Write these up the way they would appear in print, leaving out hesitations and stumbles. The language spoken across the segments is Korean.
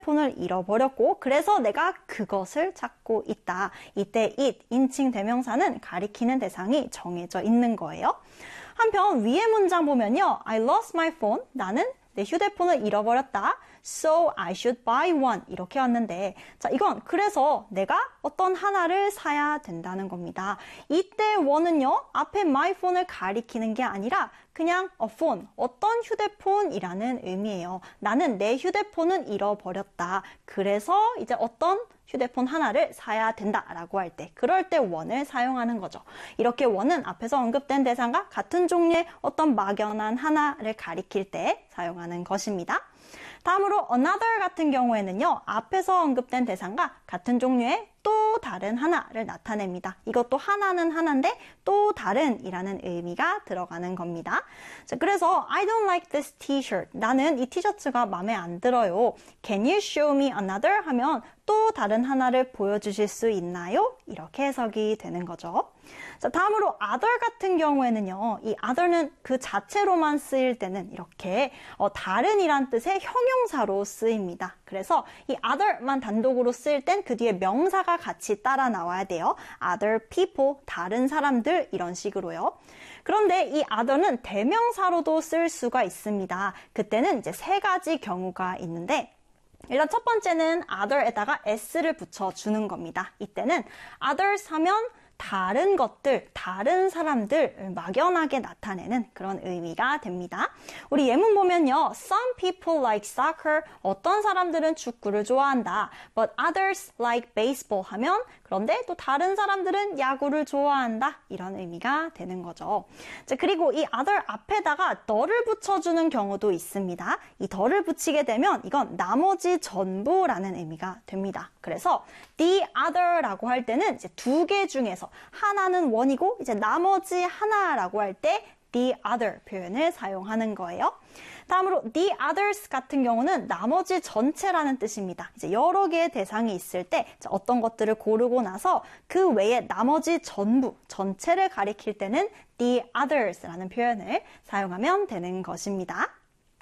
폰을 잃어버렸고 그래서 내가 그것을 찾고 있다. 이때 it, 인칭 대명사는 가리키는 대상이 정해져 있는 거예요. 한편 위의 문장 보면요. I lost my phone. 나는 내 휴대폰을 잃어버렸다. So I should buy one. 이렇게 왔는데 자 이건 그래서 내가 어떤 하나를 사야 된다는 겁니다. 이때 one은요. 앞에 my phone을 가리키는 게 아니라 그냥 a phone, 어떤 휴대폰이라는 의미예요. 나는 내 휴대폰은 잃어버렸다. 그래서 이제 어떤 휴대폰 하나를 사야 된다라고 할 때 그럴 때 one을 사용하는 거죠. 이렇게 one은 앞에서 언급된 대상과 같은 종류의 어떤 막연한 하나를 가리킬 때 사용하는 것입니다. 다음으로 another 같은 경우에는요. 앞에서 언급된 대상과 같은 종류의 또 다른 하나를 나타냅니다. 이것도 하나는 하나인데 또 다른 이라는 의미가 들어가는 겁니다. 자, 그래서 I don't like this t-shirt. 나는 이 티셔츠가 마음에 안 들어요. Can you show me another? 하면 또 다른 하나를 보여주실 수 있나요? 이렇게 해석이 되는 거죠. 자, 다음으로 other 같은 경우에는요. 이 other는 그 자체로만 쓰일 때는 이렇게 다른이란 뜻의 형용사로 쓰입니다. 그래서 이 other만 단독으로 쓰일 땐 그 뒤에 명사가 같이 따라 나와야 돼요. other people, 다른 사람들 이런 식으로요. 그런데 이 other는 대명사로도 쓸 수가 있습니다. 그때는 이제 세 가지 경우가 있는데 일단 첫 번째는 other에다가 s를 붙여주는 겁니다. 이때는 others 하면 다른 것들, 다른 사람들 막연하게 나타내는 그런 의미가 됩니다. 우리 예문 보면요. Some people like soccer. 어떤 사람들은 축구를 좋아한다. But others like baseball 하면 그런데 또 다른 사람들은 야구를 좋아한다. 이런 의미가 되는 거죠. 자, 그리고 이 other 앞에다가 the를 붙여주는 경우도 있습니다. 이 the를 붙이게 되면 이건 나머지 전부라는 의미가 됩니다. 그래서 the other라고 할 때는 이제 두 개 중에서 하나는 one이고 이제 나머지 하나라고 할 때 the other 표현을 사용하는 거예요. 다음으로 the others 같은 경우는 나머지 전체라는 뜻입니다. 이제 여러 개의 대상이 있을 때 어떤 것들을 고르고 나서 그 외에 나머지 전부, 전체를 가리킬 때는 the others라는 표현을 사용하면 되는 것입니다.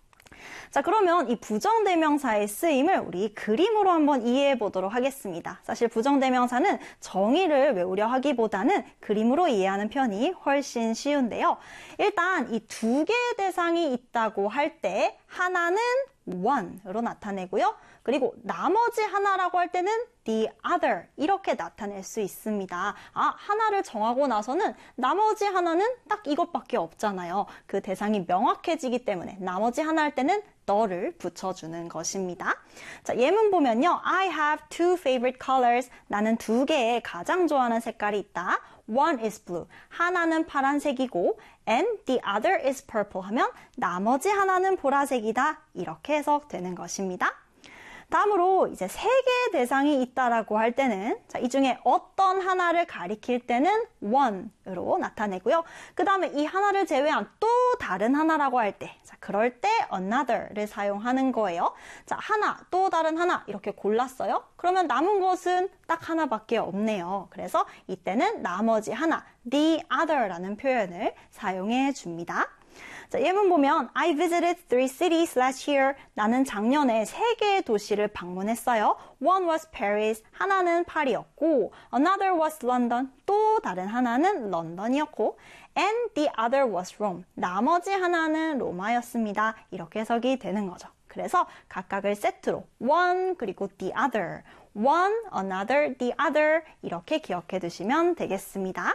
자, 그러면 이 부정대명사의 쓰임을 우리 그림으로 한번 이해해 보도록 하겠습니다. 사실 부정대명사는 정의를 외우려 하기보다는 그림으로 이해하는 편이 훨씬 쉬운데요. 일단 이 두 개의 대상이 있다고 할 때 하나는 one으로 나타내고요. 그리고 나머지 하나라고 할 때는 the other 이렇게 나타낼 수 있습니다. 하나를 정하고 나서는 나머지 하나는 딱 이것밖에 없잖아요. 그 대상이 명확해지기 때문에 나머지 하나 할 때는 the를 붙여주는 것입니다. 자, 예문 보면요. I have two favorite colors. 나는 두 개의 가장 좋아하는 색깔이 있다. One is blue. 하나는 파란색이고 and the other is purple 하면 나머지 하나는 보라색이다. 이렇게 해석되는 것입니다. 다음으로 이제 세 개의 대상이 있다라고 할 때는 자, 이 중에 어떤 하나를 가리킬 때는 one으로 나타내고요. 그 다음에 이 하나를 제외한 또 다른 하나라고 할 때, 자, 그럴 때 another를 사용하는 거예요. 자, 하나, 또 다른 하나 이렇게 골랐어요. 그러면 남은 것은 딱 하나밖에 없네요. 그래서 이때는 나머지 하나, the other라는 표현을 사용해 줍니다. 자, 예문 보면 I visited 3 cities last year. 나는 작년에 3개의 도시를 방문했어요. One was Paris. 하나는 파리였고 another was London. 또 다른 하나는 런던이었고 and the other was Rome. 나머지 하나는 로마였습니다. 이렇게 해석이 되는 거죠. 그래서 각각을 세트로 one 그리고 the other, one, another, the other 이렇게 기억해 두시면 되겠습니다.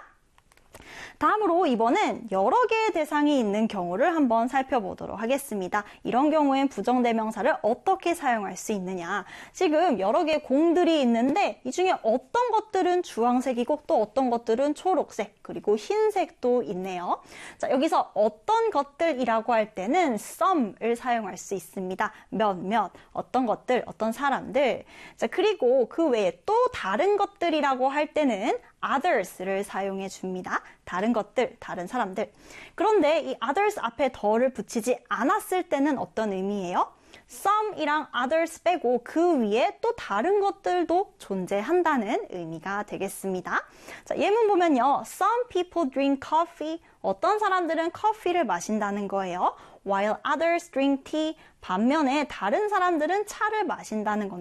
다음으로 이번엔 여러 개의 대상이 있는 경우를 한번 살펴보도록 하겠습니다. 이런 경우엔 부정대명사를 어떻게 사용할 수 있느냐. 지금 여러 개의 공들이 있는데 이 중에 어떤 것들은 주황색이고 또 어떤 것들은 초록색 그리고 흰색도 있네요. 자, 여기서 어떤 것들이라고 할 때는 some을 사용할 수 있습니다. 몇몇, 어떤 것들, 어떤 사람들. 자, 그리고 그 외에 또 다른 것들이라고 할 때는 others를 사용해 줍니다. 다른 것들, 다른 사람들. 그런데 이 others 앞에 더를 붙이지 않았을 때는 어떤 의미예요? some이랑 others 빼고 그 위에 또 다른 것들도 존재한다는 의미가 되겠습니다. 자, 예문 보면요. Some people drink coffee. 어떤 사람들은 커피를 마신다는 거예요. While others drink tea. 반면에 다른 사람들은 차를 마신다는 건데